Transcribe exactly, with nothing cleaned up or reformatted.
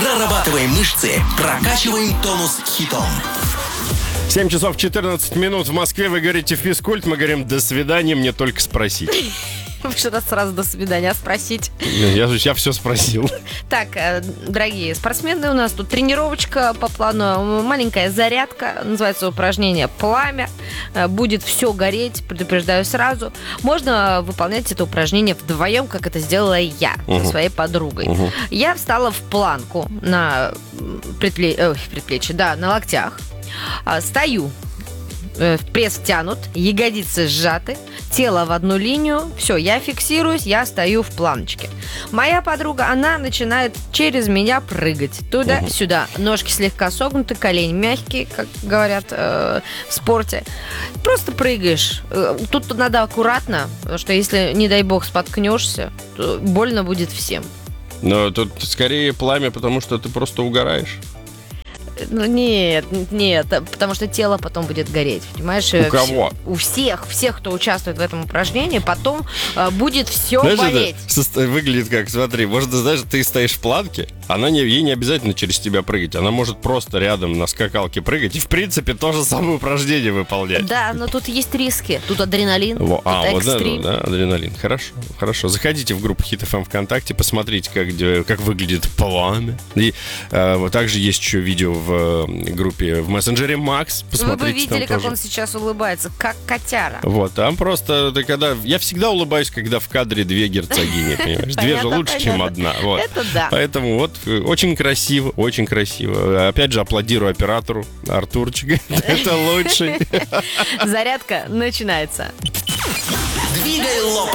Прорабатываем мышцы, прокачиваем тонус хитом. семь часов четырнадцать минут в Москве. Вы говорите физкульт, мы говорим до свидания, мне только спросить. Что-то сразу до свидания спросить. Я, я все спросил. Так, дорогие спортсмены, у нас тут тренировочка по плану, маленькая зарядка, называется упражнение «Пламя». Будет все гореть, предупреждаю сразу. Можно выполнять это упражнение вдвоем, как это сделала я угу. со своей подругой. Угу. Я встала в планку на предпле... Ой, предплечье, да, на локтях. Стою. Пресс тянут, ягодицы сжаты, тело в одну линию. Все, я фиксируюсь, я стою в планочке. Моя подруга, она начинает через меня прыгать туда-сюда. Ножки слегка согнуты, колени мягкие, как говорят э, в спорте. Просто прыгаешь. Тут надо аккуратно, потому что если, не дай бог, споткнешься, то больно будет всем. Но тут скорее пламя, потому что ты просто угораешь. Ну, нет, нет, потому что тело потом будет гореть, понимаешь? У кого? У всех, всех, кто участвует в этом упражнении, потом э, будет все знаешь, болеть. Это выглядит как, смотри, может, знаешь, ты стоишь в планке, она не, ей не обязательно через тебя прыгать, она может просто рядом на скакалке прыгать и, в принципе, то же самое упражнение выполнять. Да, но тут есть риски, тут адреналин, Во, а, тут вот экстрим. Да, да, адреналин, хорошо, хорошо. Заходите в группу Hit эф эм ВКонтакте, посмотрите, как, как выглядит пламя. И э, вот также есть еще видео в в группе в мессенджере Макс. Посмотрите, вы бы видели, как тоже. Он сейчас улыбается, как котяра. Вот, там просто ты когда... Я всегда улыбаюсь, когда в кадре две герцогини, понимаешь? Две же лучше, чем одна. Вот. Это да. Поэтому вот очень красиво, очень красиво. Опять же, аплодирую оператору Артурчика. Это лучший. Зарядка начинается. Двигай лопать.